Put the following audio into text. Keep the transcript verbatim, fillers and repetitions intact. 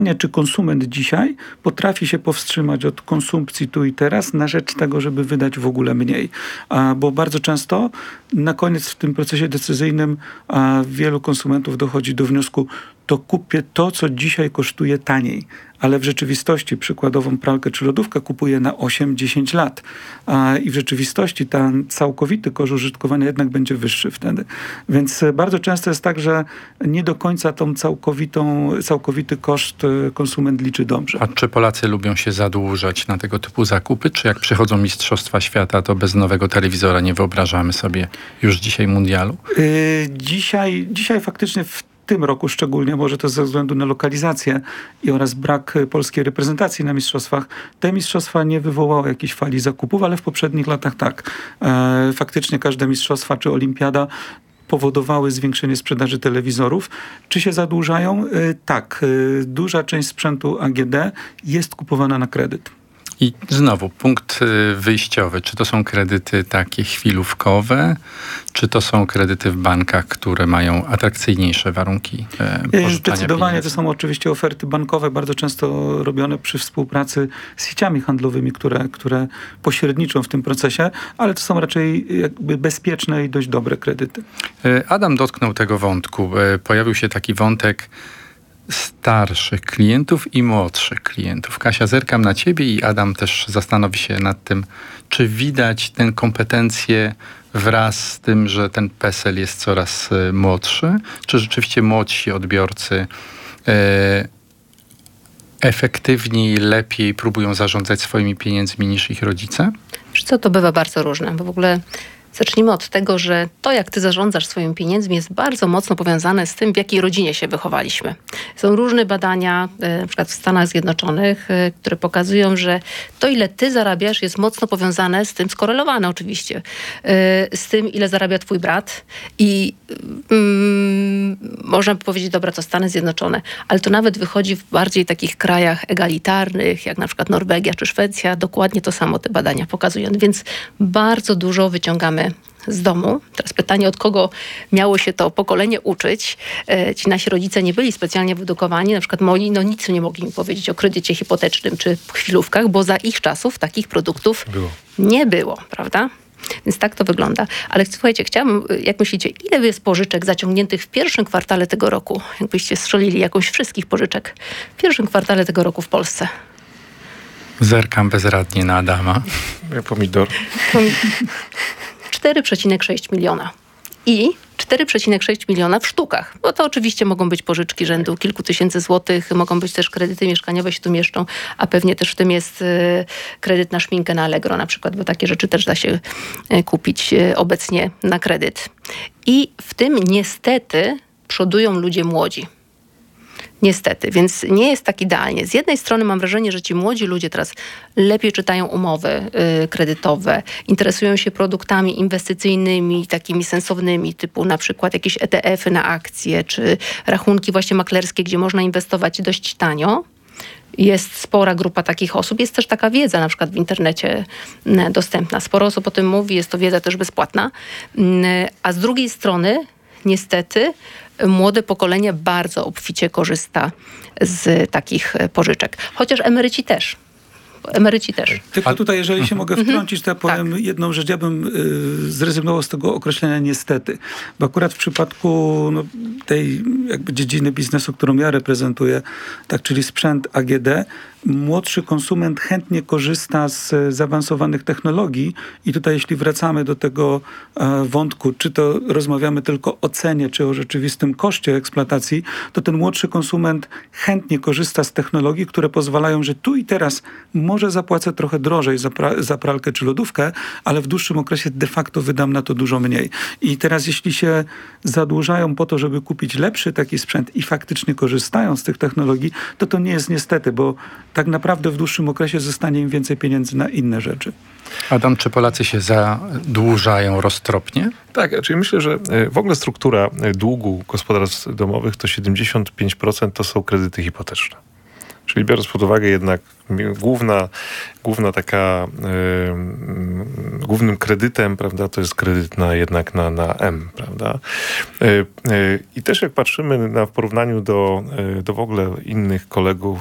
Czy konsument dzisiaj potrafi się powstrzymać od konsumpcji tu i teraz na rzecz tego, żeby wydać w ogóle mniej. A, bo bardzo często na koniec w tym procesie decyzyjnym a, wielu konsumentów dochodzi do wniosku, to kupię to, co dzisiaj kosztuje taniej. Ale w rzeczywistości przykładową pralkę czy lodówkę kupuję na osiem dziesięć lat. A, I w rzeczywistości ten całkowity koszt użytkowania jednak będzie wyższy wtedy. Więc bardzo często jest tak, że nie do końca tą całkowitą, całkowity koszt konsument liczy dobrze. A czy Polacy lubią się zadłużać na tego typu zakupy? Czy jak przychodzą Mistrzostwa Świata, to bez nowego telewizora nie wyobrażamy sobie już dzisiaj mundialu? Yy, dzisiaj, dzisiaj faktycznie w W tym roku szczególnie, może to ze względu na lokalizację i oraz brak polskiej reprezentacji na mistrzostwach, te mistrzostwa nie wywołały jakiejś fali zakupów, ale w poprzednich latach tak. E, faktycznie każde mistrzostwa czy olimpiada powodowały zwiększenie sprzedaży telewizorów. Czy się zadłużają? E, tak. E, duża część sprzętu A G D jest kupowana na kredyt. I znowu punkt wyjściowy. Czy to są kredyty takie chwilówkowe, czy to są kredyty w bankach, które mają atrakcyjniejsze warunki pożyczania Zdecydowanie pieniędzy? to są oczywiście oferty bankowe, bardzo często robione przy współpracy z sieciami handlowymi, które, które pośredniczą w tym procesie, ale to są raczej jakby bezpieczne i dość dobre kredyty. Adam dotknął tego wątku. Pojawił się taki wątek starszych klientów i młodszych klientów. Kasia, zerkam na ciebie i Adam też zastanowi się nad tym, czy widać tę kompetencję wraz z tym, że ten PESEL jest coraz młodszy, czy rzeczywiście młodsi odbiorcy e, efektywniej, lepiej próbują zarządzać swoimi pieniędzmi niż ich rodzice? Wiesz co, to bywa bardzo różne, bo w ogóle zacznijmy od tego, że to, jak ty zarządzasz swoimi pieniędzmi, jest bardzo mocno powiązane z tym, w jakiej rodzinie się wychowaliśmy. Są różne badania, na przykład w Stanach Zjednoczonych, które pokazują, że to, ile ty zarabiasz, jest mocno powiązane z tym, skorelowane oczywiście, z tym, ile zarabia twój brat. I mm, można powiedzieć, dobra, to Stany Zjednoczone, ale to nawet wychodzi w bardziej takich krajach egalitarnych, jak na przykład Norwegia czy Szwecja. Dokładnie to samo te badania pokazują. Więc bardzo dużo wyciągamy z domu. Teraz pytanie, od kogo miało się to pokolenie uczyć. E, ci nasi rodzice nie byli specjalnie wyedukowani. Na przykład moi, no nic nie mogli mi powiedzieć o kredycie hipotecznym czy chwilówkach, bo za ich czasów takich produktów było. nie było, prawda? Więc tak to wygląda. Ale słuchajcie, chciałabym, jak myślicie, ile jest pożyczek zaciągniętych w pierwszym kwartale tego roku? Jakbyście strzelili jakąś wszystkich pożyczek w pierwszym kwartale tego roku w Polsce? Zerkam bezradnie na Adama. Pomidor. cztery przecinek sześć miliona. I cztery przecinek sześć miliona w sztukach. Bo to oczywiście mogą być pożyczki rzędu kilku tysięcy złotych, mogą być też kredyty mieszkaniowe się tu mieszczą, a pewnie też w tym jest y, kredyt na szminkę na Allegro na przykład, bo takie rzeczy też da się y, kupić y, obecnie na kredyt. I w tym niestety przodują ludzie młodzi. Niestety, więc nie jest tak idealnie. Z jednej strony mam wrażenie, że ci młodzi ludzie teraz lepiej czytają umowy y, kredytowe, interesują się produktami inwestycyjnymi, takimi sensownymi, typu na przykład jakieś E T F-y na akcje, czy rachunki właśnie maklerskie, gdzie można inwestować dość tanio. Jest spora grupa takich osób. Jest też taka wiedza na przykład w internecie dostępna. Sporo osób o tym mówi, jest to wiedza też bezpłatna. A z drugiej strony niestety młode pokolenie bardzo obficie korzysta z takich pożyczek. Chociaż emeryci też. Emeryci też. Tylko tutaj, jeżeli się mogę wtrącić, to ja powiem tak. jedną rzecz. Ja bym y, zrezygnował z tego określenia niestety. Bo akurat w przypadku no, tej jakby dziedziny biznesu, którą ja reprezentuję, tak, czyli sprzęt A G D, młodszy konsument chętnie korzysta z zaawansowanych technologii i tutaj jeśli wracamy do tego e, wątku, czy to rozmawiamy tylko o cenie, czy o rzeczywistym koszcie eksploatacji, to ten młodszy konsument chętnie korzysta z technologii, które pozwalają, że tu i teraz może zapłacę trochę drożej za, pra- za pralkę czy lodówkę, ale w dłuższym okresie de facto wydam na to dużo mniej. I teraz jeśli się zadłużają po to, żeby kupić lepszy taki sprzęt i faktycznie korzystają z tych technologii, to to nie jest niestety, bo tak naprawdę w dłuższym okresie zostanie im więcej pieniędzy na inne rzeczy. Adam, czy Polacy się zadłużają roztropnie? Tak, czyli myślę, że w ogóle struktura długu gospodarstw domowych to siedemdziesiąt pięć procent to są kredyty hipoteczne. Czyli biorąc pod uwagę jednak główna, główna taka, y, głównym kredytem, prawda, to jest kredyt na, jednak na, na M, prawda. Y, y, I też jak patrzymy na, w porównaniu do, y, do w ogóle innych kolegów,